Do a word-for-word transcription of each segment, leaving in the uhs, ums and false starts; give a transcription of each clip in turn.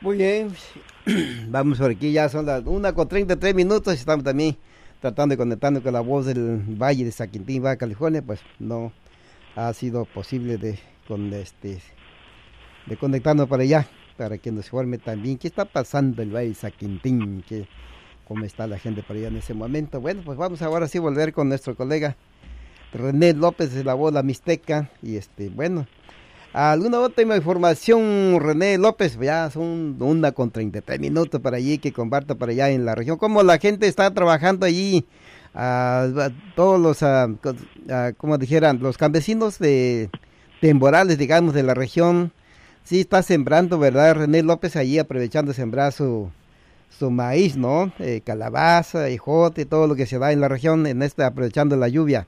Muy bien, vamos por aquí, ya son las una con treinta y tres minutos, estamos también tratando de conectarnos con la voz del Valle de Saquintín, Baja California, pues no ha sido posible de, con este, de conectarnos para allá, para que nos informe también qué está pasando en el Valle de Saquintín, que, cómo está la gente por allá en ese momento. Bueno, pues vamos ahora sí a volver con nuestro colega René López de la voz La Mixteca, y este, bueno... ¿Alguna otra información, René López? Ya son una con treinta y tres minutos para allí que comparta para allá en la región. ¿Cómo la gente está trabajando allí? Uh, todos los, uh, uh, como dijeran, los campesinos de temporales, digamos, de la región, sí está sembrando, ¿verdad, René López? Allí aprovechando de sembrar su, su maíz, ¿no? Eh, calabaza, ejote, todo lo que se da en la región, en este, aprovechando la lluvia.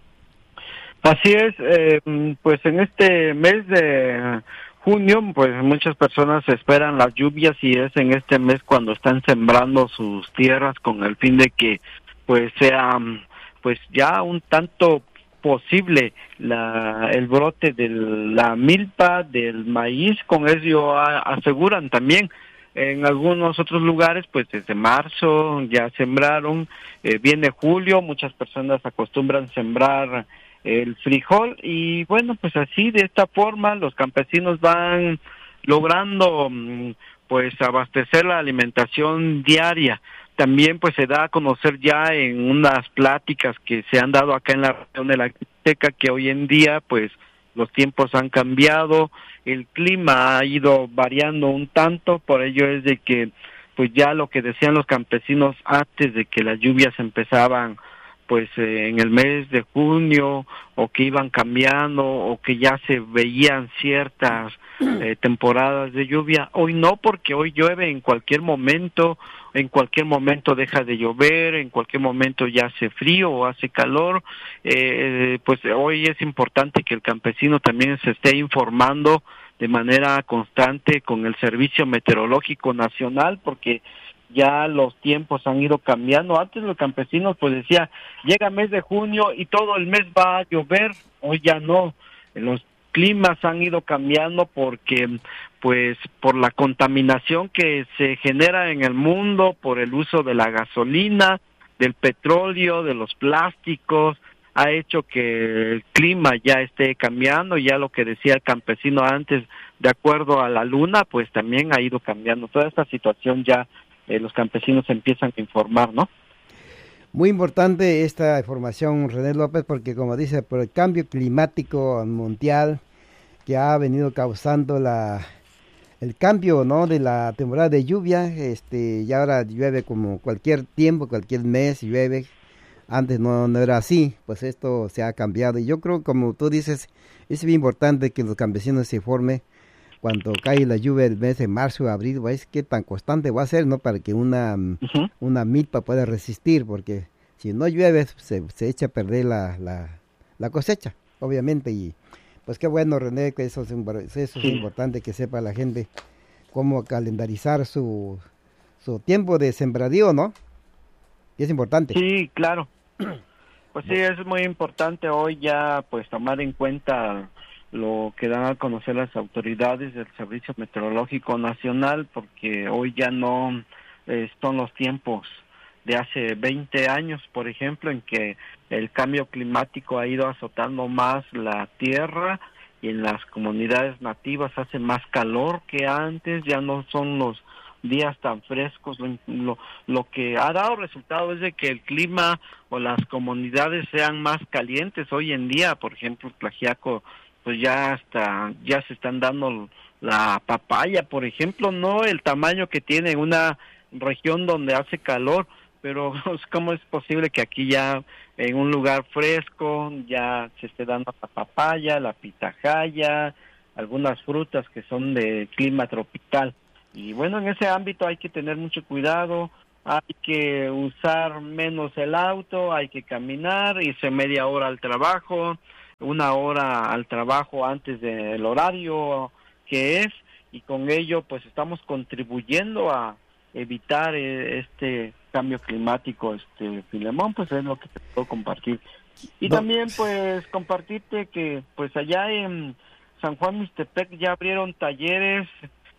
Así es, eh, pues en este mes de junio, pues muchas personas esperan las lluvias y es en este mes cuando están sembrando sus tierras con el fin de que pues sea pues ya un tanto posible la el brote de la milpa, del maíz, con eso a, aseguran también. En algunos otros lugares, pues desde marzo ya sembraron, eh, viene julio, muchas personas acostumbran sembrar el frijol y bueno, pues así de esta forma los campesinos van logrando pues abastecer la alimentación diaria. También pues se da a conocer ya en unas pláticas que se han dado acá en la región de la Mixteca que hoy en día pues los tiempos han cambiado, el clima ha ido variando un tanto, por ello es de que pues ya lo que decían los campesinos antes de que las lluvias empezaban pues eh, en el mes de junio, o que iban cambiando, o que ya se veían ciertas eh, temporadas de lluvia. Hoy no, porque hoy llueve en cualquier momento, en cualquier momento deja de llover, en cualquier momento ya hace frío o hace calor. Eh, pues hoy es importante que el campesino también se esté informando de manera constante con el Servicio Meteorológico Nacional, porque ya los tiempos han ido cambiando. Antes los campesinos pues decía, llega mes de junio y todo el mes va a llover, hoy ya no, los climas han ido cambiando porque pues por la contaminación que se genera en el mundo, por el uso de la gasolina, del petróleo, de los plásticos, ha hecho que el clima ya esté cambiando, ya lo que decía el campesino antes, de acuerdo a la luna, pues también ha ido cambiando. Toda esta situación ya Eh, los campesinos empiezan a informar, ¿no? Muy importante esta información, René López, porque como dice, por el cambio climático mundial que ha venido causando la el cambio, ¿no?, de la temporada de lluvia, este, y ahora llueve como cualquier tiempo, cualquier mes llueve. Antes no, no era así, pues esto se ha cambiado. Y yo creo, como tú dices, es bien importante que los campesinos se informen cuando cae la lluvia el mes de marzo o abril, ¿ves qué tan constante va a ser, no? Para que una, uh-huh. una milpa pueda resistir, porque si no llueve se, se echa a perder la, la, la cosecha, obviamente. Y pues qué bueno, René, que eso es, eso es sí. importante que sepa la gente cómo calendarizar su, su tiempo de sembradío, ¿no? Y es importante. Sí, claro. Pues sí, es muy importante hoy ya pues tomar en cuenta lo que dan a conocer las autoridades del Servicio Meteorológico Nacional, porque hoy ya no eh, son los tiempos de hace veinte años, por ejemplo, en que el cambio climático ha ido azotando más la tierra y en las comunidades nativas hace más calor que antes, ya no son los días tan frescos. Lo, lo, lo que ha dado resultado es de que el clima o las comunidades sean más calientes hoy en día. Por ejemplo, Tlaxiaco, pues ya hasta ya se están dando la papaya, por ejemplo, no el tamaño que tiene en una región donde hace calor, pero ¿cómo es posible que aquí ya en un lugar fresco ya se esté dando la papaya, la pitahaya, algunas frutas que son de clima tropical? Y bueno, en ese ámbito hay que tener mucho cuidado, hay que usar menos el auto, hay que caminar, irse media hora al trabajo, una hora al trabajo antes del horario que es, y con ello pues estamos contribuyendo a evitar este cambio climático, este Filemón, pues es lo que te puedo compartir. Y no. también pues compartirte que pues allá en San Juan Mixtepec ya abrieron talleres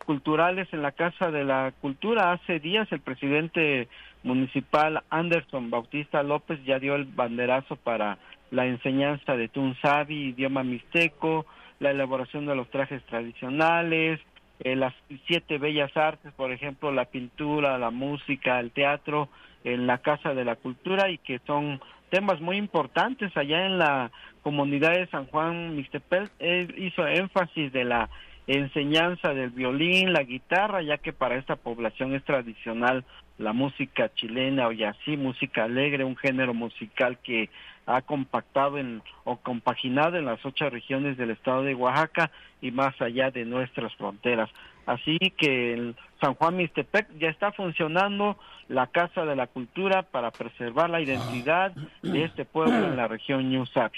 culturales en la Casa de la Cultura. Hace días el presidente municipal Anderson Bautista López ya dio el banderazo para la enseñanza de Tunsavi, idioma mixteco, la elaboración de los trajes tradicionales, eh, las siete bellas artes, por ejemplo, la pintura, la música, el teatro, en la Casa de la Cultura, y que son temas muy importantes. Allá en la comunidad de San Juan Mixtepec él hizo énfasis de la enseñanza del violín, la guitarra, ya que para esta población es tradicional la música chilena o así, música alegre, un género musical que ha compactado en, o compaginado en las ocho regiones del estado de Oaxaca y más allá de nuestras fronteras. Así que en San Juan Mixtepec ya está funcionando la Casa de la Cultura para preservar la identidad de este pueblo en la región Ñusabi.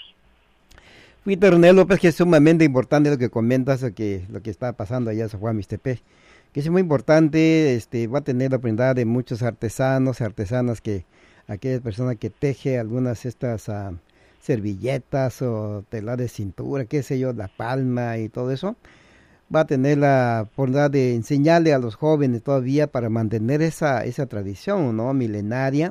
Fíjate, René López, que es sumamente importante lo que comentas, lo que, lo que está pasando allá en San Juan Mixtepec, que es muy importante. Este, va a tener la oportunidad de muchos artesanos, artesanas, que aquellas personas que teje algunas estas uh, servilletas o telar de cintura, qué sé yo, la palma y todo eso, va a tener la oportunidad de enseñarle a los jóvenes todavía para mantener esa esa tradición, ¿no?, milenaria.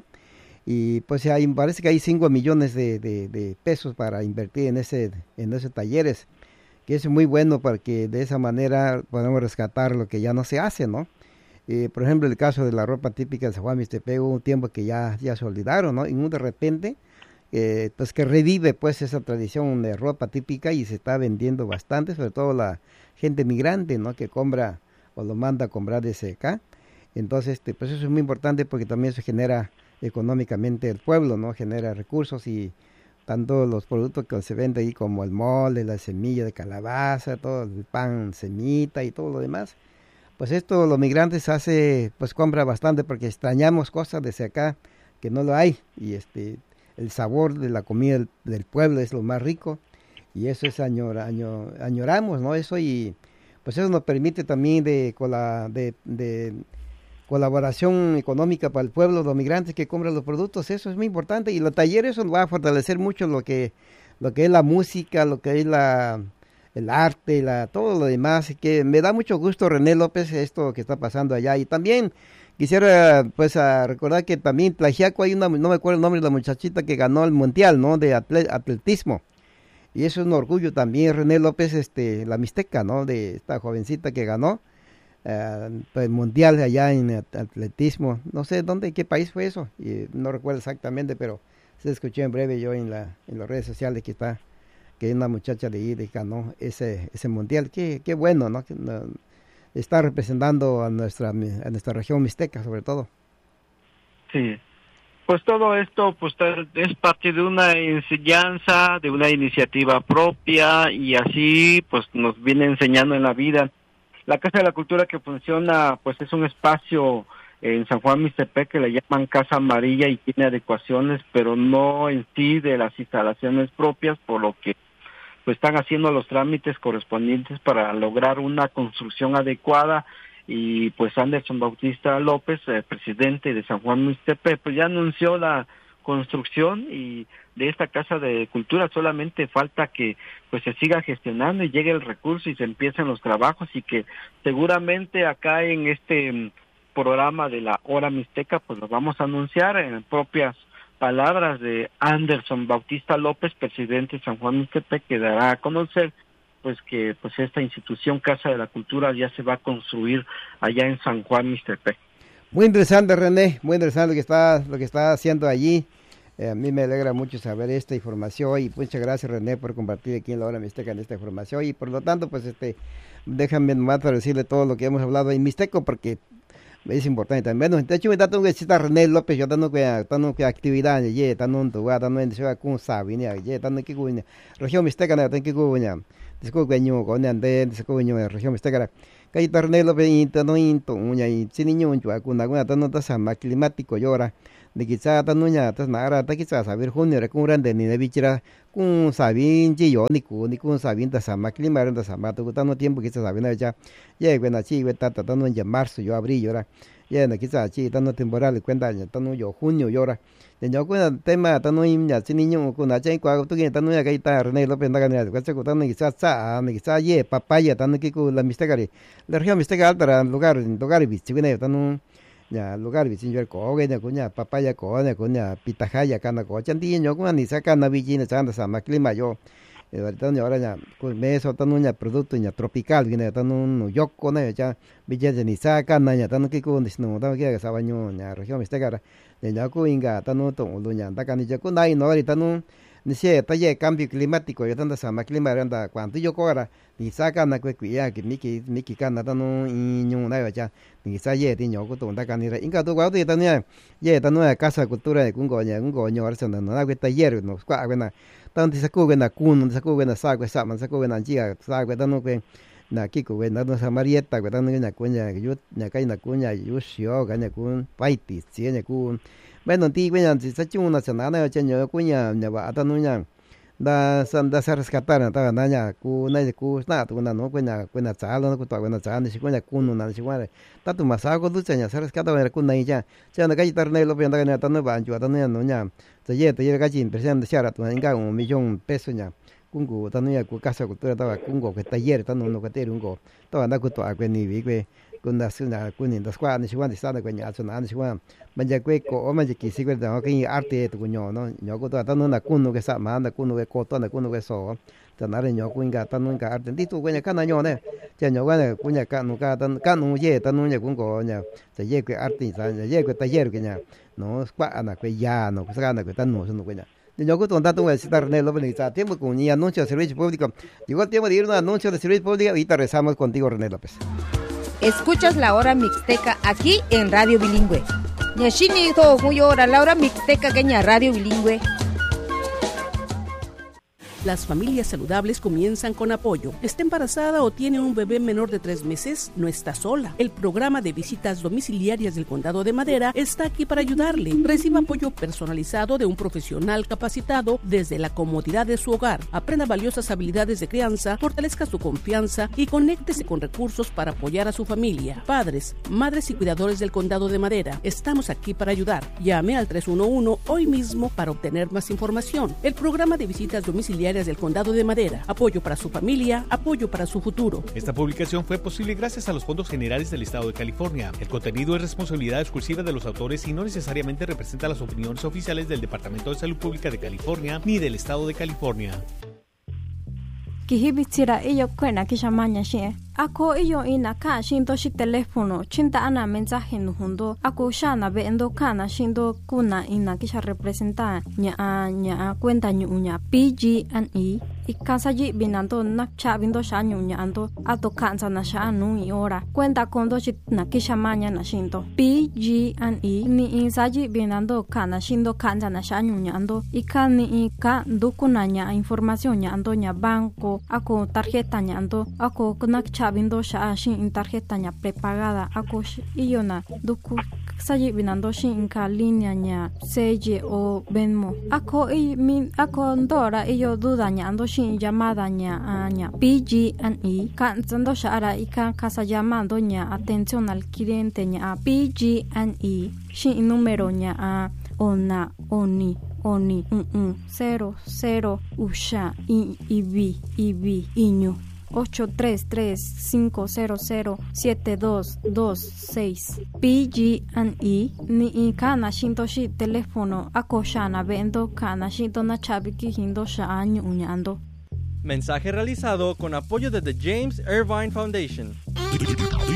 Y pues hay, parece que hay cinco millones de, de, de pesos para invertir en ese en esos talleres, que es muy bueno porque de esa manera podemos rescatar lo que ya no se hace, ¿no? Eh, por ejemplo, el caso de la ropa típica de San Juan Mixtepec, hubo un tiempo que ya, ya se olvidaron, ¿no? Y de repente, eh, pues que revive pues esa tradición de ropa típica y se está vendiendo bastante, sobre todo la gente migrante, ¿no?, que compra o lo manda a comprar desde acá. Entonces, este, pues eso es muy importante porque también se genera económicamente el pueblo, ¿no? Genera recursos, y tanto los productos que se venden ahí como el mole, la semilla de calabaza, todo el pan semita y todo lo demás. Pues esto los migrantes hace, pues compra bastante porque extrañamos cosas desde acá que no lo hay, y este el sabor de la comida del, del pueblo es lo más rico, y eso es añor, añor, añoramos, ¿no? Eso, y pues eso nos permite también de, de, de colaboración económica para el pueblo, los migrantes que compran los productos. Eso es muy importante, y los talleres eso va a fortalecer mucho lo que lo que es la música, lo que es la el arte, la, todo lo demás, que me da mucho gusto, René López, esto que está pasando allá. Y también quisiera pues a recordar que también en Tlaxiaco hay una, no me acuerdo el nombre de la muchachita que ganó el mundial, ¿no?, de atletismo, y eso es un orgullo también, René López, este la mixteca, ¿no?, de esta jovencita que ganó uh, el mundial allá en atletismo. No sé dónde, qué país fue eso, y no recuerdo exactamente, pero se escuchó en breve yo en la en las redes sociales que está que una muchacha de ahí ganó ese ese mundial. Qué qué bueno, ¿no?, que no, está representando a nuestra a nuestra región mixteca sobre todo. Sí, pues todo esto pues es parte de una enseñanza, de una iniciativa propia, y así pues nos viene enseñando en la vida. La Casa de la Cultura, que funciona, pues es un espacio en San Juan Mixtepec que le llaman Casa Amarilla y tiene adecuaciones, pero no en sí de las instalaciones propias, por lo que pues están haciendo los trámites correspondientes para lograr una construcción adecuada. Y pues Anderson Bautista López, eh, presidente de San Juan Mixtepec, pues ya anunció la construcción y de esta Casa de Cultura. Solamente falta que pues se siga gestionando y llegue el recurso y se empiecen los trabajos, y que seguramente acá en este programa de la Hora Mixteca pues lo vamos a anunciar en propias palabras de Anderson Bautista López, presidente de San Juan Mixtepec, que dará a conocer pues que pues esta institución Casa de la Cultura ya se va a construir allá en San Juan Mixtepec. Muy interesante, René, muy interesante lo que está lo que está haciendo allí. Eh, a mí me alegra mucho saber esta información, y muchas gracias, René, por compartir aquí en la Hora Mixteca en esta información. Y por lo tanto, pues este déjame nomás para decirle todo lo que hemos hablado en Mixteco, porque es importante también. Bueno, de hecho, me está dando que cita René López, yo dando que dando que actividad, ye, dando un lugar, dando en ciudad con sabi, ye, dando que cuña. Región Mixteca, no tengo que cuña. Disco cuño con ande, disco cuño de región Mixteca. Kay René López intento into uña y sin niño yo con alguna dando tasa más climático llora. De quizá tanuña tas nara ta quizá saber junio recurran de ni de bichira con sabin yo ni cu ni con sabin ta sama clima renda sama tu tanto tiempo que está sabiendo ya ya bueno así está tratando en marzo yo abril llora ya na quizá chi tano temporal cuenta ya tano yo junio y ahora ya yo cuenta tema tano im ya si niño con la chen kwa tu que tano ya que está René López da ganado que se tano quizá sa me quizá ye papaya tano que con la mistegari la región mistegal para lugar lugar bici que tano ya lugar bici yo ko que ya kunya papaya ko ya kunya pitahaya kana ko chanti yo con ni saca na bici na chanda sa ma clima yo ahorita ahora ya con eso tano ya producto ya tropical viene tano no yoko na ya billete ni saca na ya tano que con no tano que sa baño ya región mistegara ya ko inga tano to lu ya ta kan ya ko nai no ahorita no ni se talle cambio climático ya tanda sa ma clima anda cuando yo ko ahora ni saca na que cuia que miki miki kana tano y ñu na ya ni sa ye ti ño ko to ta kan ni inga to kwa to tano ya ye tano casa cultura de kungo ya kungo ño ahora no na que taller no kwa na tanto se cubre na kun se cubre na sagua sa man se cubre na chia sagua tano que na kiko que na sa marieta que tano na kunya yo na kai na kunya yo shio ga na kun paiti si na kun bueno ti kunya si sa chuna sa na na chenyo kunya na ba tano nya da san da sa rescatar ta na nya ku na ku na tu na no kunya kunya cha lo ku to kunya cha ni kunya kun na si kunya ta tu masago du nya sa rescatar na kun na ya cha na kai tarne lo pe na na tano ba ancho tano no nya te ye te ye ga chin presión de shara tu inga un millón peso nya kungu tano ya ku casa cultura ta kungo que taller tano no que te ungo to na ku to a que ni vi que kun da suna kun in da squad ni shwan di sa da ku nya so na ni shwan man ja que ko o man ji ki si que da que arte tu kunyo no nyo ku to tano na kunu que sa ma na kunu que ko to na kunu que so ta na re nyo ku inga tano inga arte ti tu ku nya kana nyo ne cha nyo ga ku nya ka nu ka tan ka nu ye tano nya kungo nya te ye que arte sa ye que taller que nya no squad na que ya no que sa na que tan no so no ku nya yo que tonta tu es René López a tiempo con un anuncio de servicio público. Llegó el tiempo de ir a un anuncio de servicio público y ahorita rezamos contigo, René López. Escuchas la hora mixteca aquí en Radio Bilingüe. Nyashini to hora la hora mixteca queña Radio Bilingüe. Las familias saludables comienzan con apoyo. ¿Está embarazada o tiene un bebé menor de tres meses? No está sola. El programa de visitas domiciliarias del Condado de Madera está aquí para ayudarle. Reciba apoyo personalizado de un profesional capacitado desde la comodidad de su hogar. Aprenda valiosas habilidades de crianza, fortalezca su confianza y conéctese con recursos para apoyar a su familia. Padres, madres y cuidadores del Condado de Madera, estamos aquí para ayudar. Llame al tres uno uno hoy mismo para obtener más información. El programa de visitas domiciliarias del Condado de Madera. Apoyo para su familia, apoyo para su futuro. Esta publicación fue posible gracias a los fondos generales del Estado de California. El contenido es responsabilidad exclusiva de los autores y no necesariamente representa las opiniones oficiales del Departamento de Salud Pública de California ni del Estado de California. Kihibitira iyo kwena kishamanya shie. Ako iyo ina ka shindo shi telefono chinta ana mensaje nuhundo ako shana be endo kana shindo kuna ina kisha representa nya nya cuenta nyu nya P G and E ikasaji binando nakcha bindo sha nyu nya ando ato kansa na sha nu i ora cuenta kondo shi na kisha manya na shindo P G and E ni insaji binando kana shindo kansa na sha nyu nya ando ikani ika dukuna nya información nya ando nya banco ako tarjeta nya ando ako nakcha vindo sha shin in tarjeta nya prepagada ako iyona duku saji binando shin inka línea nya Seye o Venmo ako i min ako ndora iyo duda nya ando shin llamada nya nya P G and E kan zando sha ara ikan casa llamando nya atención al cliente nya P G and E shin número nya a ona oni oni un un cero cero usha i ibi ibi iño ocho tres tres cinco cero cero siete dos dos seis P G and E ni kana shinto shi teléfono akoshana vendo kana shinto na chabiki hindo sha año uñando. Mensaje realizado con apoyo de The James Irvine Foundation.